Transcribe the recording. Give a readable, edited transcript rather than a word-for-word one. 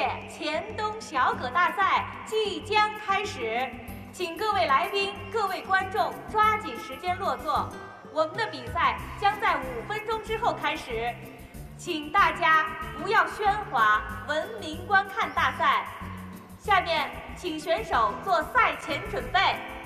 届前东小葛大赛即将开始，请各位来宾、各位观众抓紧时间落座。我们的比赛将在5分钟之后开始，请大家不要喧哗，文明观看大赛。下面，请选手做赛前准备。